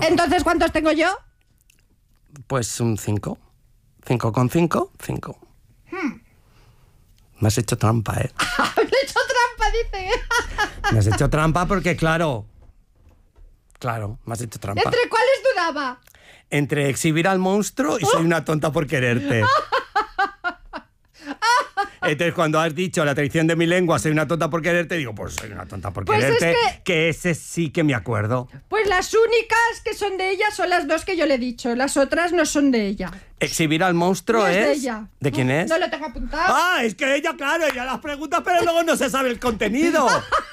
Entonces, ¿cuántos tengo yo? Pues un 5. 5 con 5, 5. Me has hecho trampa, ¿eh? Me he hecho trampa, dice. Me has hecho trampa porque, claro, me has hecho trampa. ¿Entre cuáles dudaba? Entre exhibir al monstruo y soy una tonta por quererte. Entonces, cuando has dicho la traición de mi lengua, soy una tonta por quererte, digo, pues soy una tonta por quererte, que ese sí que me acuerdo. Pues las únicas que son de ella son las dos que yo le he dicho. Las otras no son de ella. Exhibir al monstruo No es... de ella. ¿De quién es? No lo tengo apuntado. Ah, es que ella, claro, ella las pregunta, pero luego no se sabe el contenido.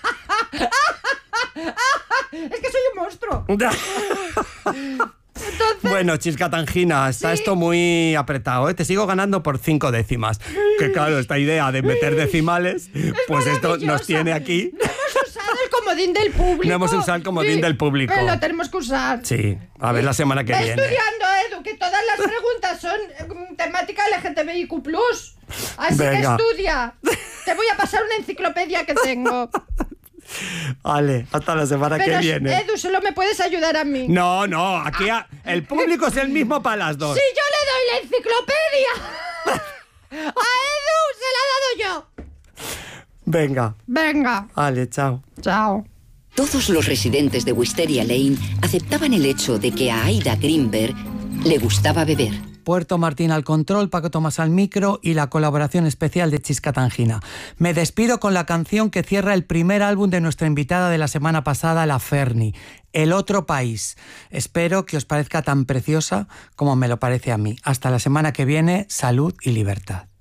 Es que soy un monstruo. Entonces, bueno, Chisca Tangina, está esto muy apretado, ¿eh? Te sigo ganando por 5 décimas. Que claro, esta idea de meter decimales, pues esto nos tiene aquí. No hemos usado el comodín del público. No hemos usado el comodín del público. Lo tenemos que usar. Sí, a ver la semana que viene. Estudiando, Edu, que todas las preguntas son temática LGTBIQ+. Así Venga. que estudia. Te voy a pasar una enciclopedia que tengo. Vale, hasta la semana que viene. Edu, solo me puedes ayudar a mí. No, aquí el público es el mismo para las dos. Si yo le doy la enciclopedia a Edu, se la he dado yo. Venga. Vale, chao. Chao. Todos los residentes de Wisteria Lane aceptaban el hecho de que a Aida Greenberg le gustaba beber. Puerto Martín al control, Paco Tomás al micro y la colaboración especial de Chisca Tangina. Me despido con la canción que cierra el primer álbum de nuestra invitada de la semana pasada, la Ferni, El otro país. Espero que os parezca tan preciosa como me lo parece a mí. Hasta la semana que viene, salud y libertad.